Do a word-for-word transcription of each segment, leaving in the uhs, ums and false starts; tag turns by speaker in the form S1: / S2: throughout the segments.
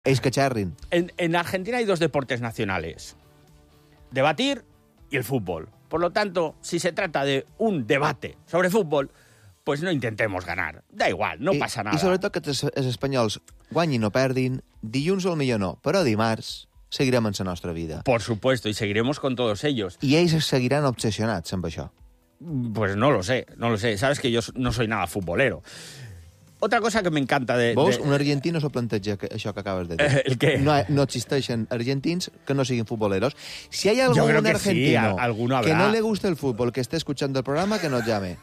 S1: Ells que xerrin.
S2: En, en Argentina hay dos deportes nacionales. Debatir y el fútbol. Por lo tanto, si se trata de un debate sobre fútbol, pues no intentemos ganar. Da igual, no
S1: I,
S2: pasa nada.
S1: I sobretot que els, els espanyols guanyin o perdin, dilluns al millor no, però dimarts seguirem en la nostra vida.
S2: Por supuesto, y seguiremos con todos ellos.
S1: I ells seguiran obsessionats amb això.
S2: Pues no lo sé, no lo sé. Sabes que yo no soy nada futbolero. Otra cosa que me encanta de...
S1: Veus?
S2: de...
S1: Un argentí no s'ho planteja, que, això que acabes de dir.
S2: Eh, el què?
S1: No, no existeixen argentins que no siguin futboleros. Si hay algún
S2: creo que
S1: argentino
S2: sí, alguno habrá.
S1: que no le guste el fútbol, que esté escuchando el programa, que nos llame.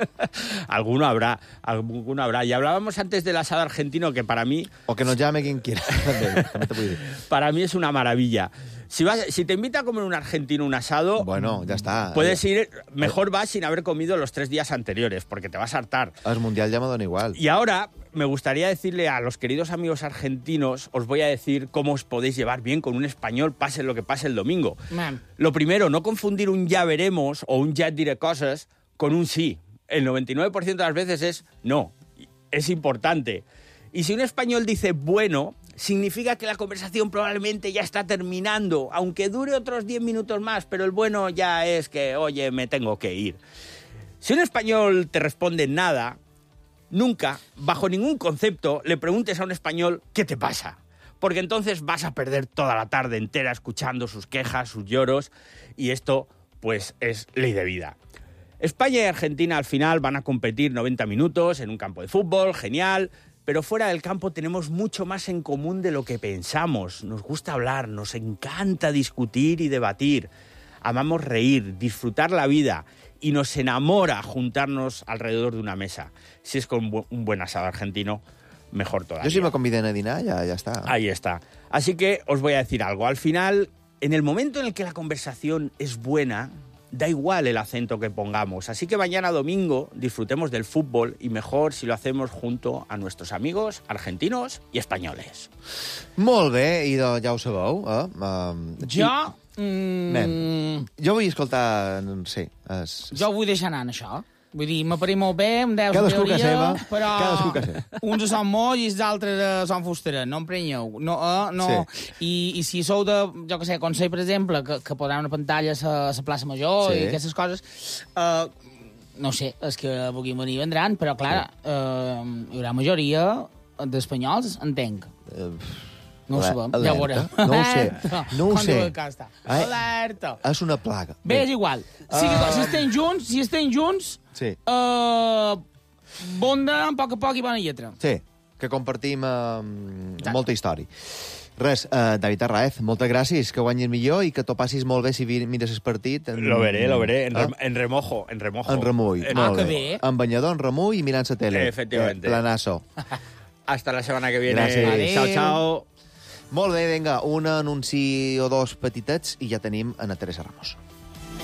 S2: alguno habrá, alguno habrá. Y hablábamos antes del asado argentino, que para mí...
S1: O que nos llame quien quiera. També te vull dir.
S2: Para mí es una maravilla. Si, vas, si te invita a comer un argentino un asado...
S1: Bueno, ya está.
S2: Puedes ir... Mejor vas sin haber comido los tres días anteriores, porque te vas a hartar.
S1: El mundial ya me dona igual.
S2: Y ahora me gustaría decirle a los queridos amigos argentinos, os voy a decir cómo os podéis llevar bien con un español, pase lo que pase el domingo.
S3: Man.
S2: Lo primero, no confundir un ya veremos o un ya diré cosas con un sí. El noventa y nueve por ciento de las veces es no. Es importante. Y si un español dice bueno, significa que la conversación probablemente ya está terminando, aunque dure otros diez minutos más, pero el bueno ya es que, oye, me tengo que ir. Si un español te responde nada, nunca, bajo ningún concepto, le preguntes a un español ¿qué te pasa? Porque entonces vas a perder toda la tarde entera escuchando sus quejas, sus lloros, y esto, pues, es ley de vida. España y Argentina al final van a competir noventa minutos en un campo de fútbol, genial, pero fuera del campo tenemos mucho más en común de lo que pensamos. Nos gusta hablar, nos encanta discutir y debatir. Amamos reír, disfrutar la vida y nos enamora juntarnos alrededor de una mesa. Si es con un buen asado argentino, mejor todavía.
S1: Yo si me conviden a dinar, ya, ya está.
S2: Ahí está. Así que os voy a decir algo. Al final, en el momento en el que la conversación es buena, da igual el acento que pongamos. Así que mañana domingo disfrutemos del fútbol y mejor si lo hacemos junto a nuestros amigos argentinos y españoles.
S1: Molt bé, i doncs ja ho sabeu. Eh? Um,
S3: Jo...
S1: I...
S3: Mm,
S1: Nen, jo vull escoltar... Sí, es...
S3: jo vull deixar anar en això. Vull dir, m'apareix molt bé, em deus
S1: Cadascú que
S3: teoria,
S1: seva,
S3: però
S1: cadascú que seva.
S3: uns són molls i els altres eh, són fusteres, no emprenyeu. No, eh, no.
S1: Sí.
S3: I, I si sou de, jo què sé, Consell, per exemple, que, que posarà una pantalla a la plaça Major
S1: Sí.
S3: i aquestes coses, eh, no sé, és que vulguin venir vendran, però, clar, sí. eh, hi haurà majoria d'espanyols, entenc.
S1: Uh,
S3: No ho sabem, ja ho veurem.
S1: No ho sé, no ho
S3: Com
S1: sé.
S3: diu el Costa?
S1: Ai,
S3: Alerta.
S1: és una plaga.
S3: Bé, és igual. Si,
S1: Ah.
S3: si estem junts, si estem junts,
S1: Sí.
S3: uh, bonda, a poc a poc i bona lletra.
S1: Sí, que compartim eh, molta història. Res, uh, David Arraez, moltes gràcies, que guanyis millor i que t'ho passis molt bé si mires el partit. En,
S2: Lo veré, lo veré. En,
S1: eh?
S2: rem, en remojo, en remojo.
S1: En remull,
S2: En-
S1: molt
S3: que
S1: bé.
S3: bé.
S1: En banyador, en remull i mirant la tele.
S2: Efectivamente.
S1: Eh, planazo.
S2: Hasta la semana que viene.
S1: Gràcies.
S3: Adéu.
S2: Chao, chao.
S1: Molt bé, vinga, un anunci o dos petitets i ja tenim a Teresa Ramos.